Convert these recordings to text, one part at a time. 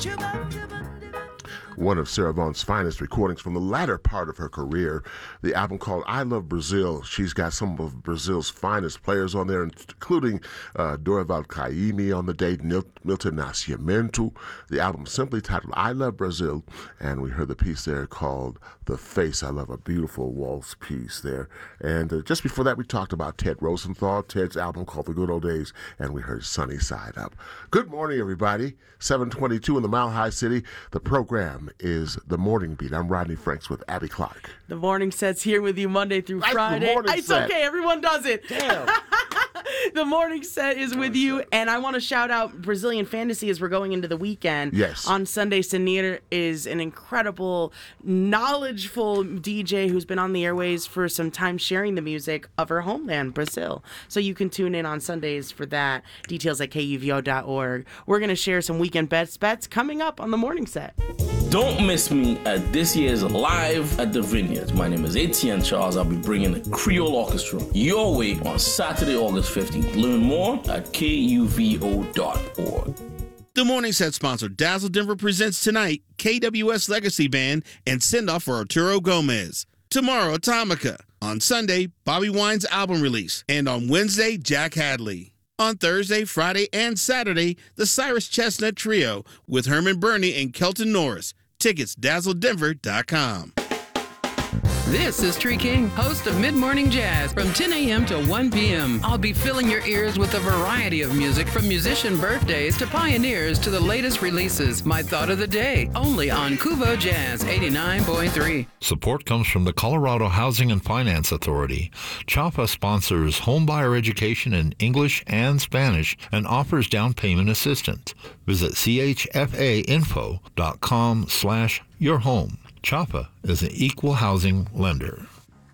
One of Sarah Vaughan's finest recordings from the latter part of her career, the album called I Love Brazil. She's got some of Brazil's finest players on there, including Dorival Caymmi on the date, Milton Nascimento. The album simply titled I Love Brazil, and we heard the piece there called The Face. I love a beautiful waltz piece there. And just before that, we talked about Ted Rosenthal, Ted's album called The Good Old Days, and we heard Sunny Side Up. Good morning, everybody. 7:22 in the Mile High City. The program is The Morning Beat. I'm Rodney Franks with Abby Clark. The Morning Set's here with you Monday through Friday. It's set. Okay, everyone does it. Damn. The Morning Set is with you, and I want to shout out Brazilian Fantasy as we're going into the weekend. Yes. On Sunday, Sanir is an incredible, knowledgeful DJ who's been on the airways for some time sharing the music of her homeland, Brazil. So you can tune in on Sundays for that. Details at kuvo.org. We're going to share some weekend bets coming up on The Morning Set. Don't miss me at this year's Live at the Vineyards. My name is Etienne Charles. I'll be bringing the Creole Orchestra your way on Saturday, August 15th. Learn more at kuvo.org. The Morning Set sponsor Dazzle Denver presents tonight KWS Legacy Band and send-off for Arturo Gomez. Tomorrow, Atomica. On Sunday, Bobby Wine's album release. And on Wednesday, Jack Hadley. On Thursday, Friday, and Saturday, the Cyrus Chestnut Trio with Herman Burney and Kelton Norris. Tickets, dazzledenver.com. This is Tree King, host of Mid-Morning Jazz from 10 a.m. to 1 p.m. I'll be filling your ears with a variety of music from musician birthdays to pioneers to the latest releases. My thought of the day, only on Kuvo Jazz 89.3. Support comes from the Colorado Housing and Finance Authority. CHAPA sponsors homebuyer education in English and Spanish and offers down payment assistance. Visit chfainfo.com/yourhome. CHAPA is an equal housing lender.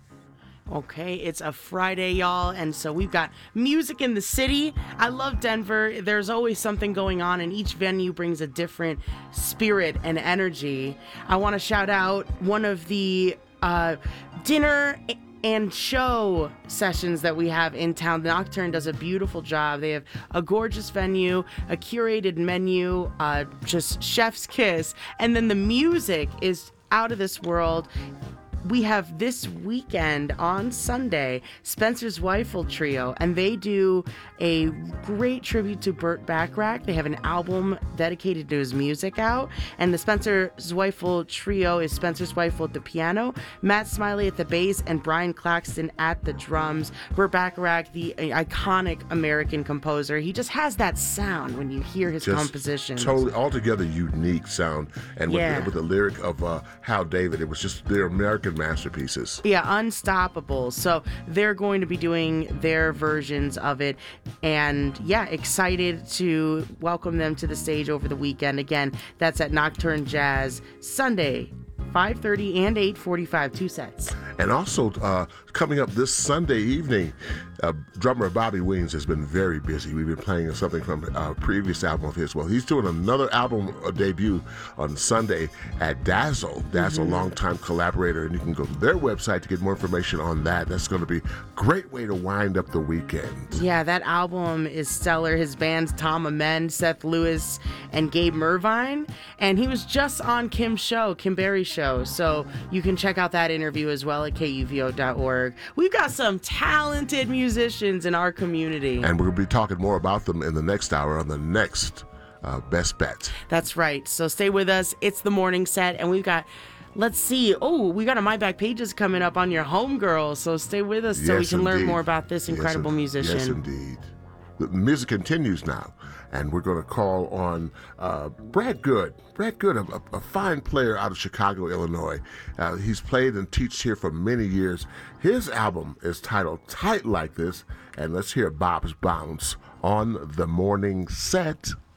Okay, it's a Friday, y'all, and so we've got music in the city. I love Denver. There's always something going on, and each venue brings a different spirit and energy. I want to shout out one of the dinner and show sessions that we have in town. The Nocturne does a beautiful job. They have a gorgeous venue, a curated menu, just chef's kiss, and then the music is out of this world. We have this weekend on Sunday, Spencer Zweifel Trio, and they do a great tribute to Burt Bacharach. They have an album dedicated to his music out, and the Spencer Zweifel Trio is Spencer Zweifel at the piano, Matt Smiley at the bass, and Brian Claxton at the drums. Burt Bacharach, the iconic American composer, he just has that sound when you hear his compositions. Totally, altogether unique sound, and with the lyric of Hal David, it was just their American masterpieces. Yeah, unstoppable. So they're going to be doing their versions of it, and excited to welcome them to the stage over the weekend. Again, that's at Nocturne Jazz Sunday, 5:30 and 8:45, 2 sets. And also coming up this Sunday evening, drummer Bobby Weems has been very busy. We've been playing something from a previous album of his. Well, he's doing another album debut on Sunday at Dazzle. Dazzle, longtime collaborator, and you can go to their website to get more information on that. That's going to be a great way to wind up the weekend. Yeah, that album is stellar. His band's Tom Amend, Seth Lewis, and Gabe Mervine. And he was just on Kim Berry's show. So you can check out that interview as well at kuvo.org. We've got some talented musicians in our community. And we're going to be talking more about them in the next hour on the next Best Bet. That's right. So stay with us. It's the Morning Set, and we've got... Let's see. Oh, we got a My Back Pages coming up on your homegirl, so stay with us so we can learn more about this incredible musician. Yes, indeed. The music continues now, and we're going to call on Brad Good. Brad Good, a fine player out of Chicago, Illinois. He's played and teached here for many years. His album is titled Tight Like This, and let's hear Bob's Bounce on The Morning Set.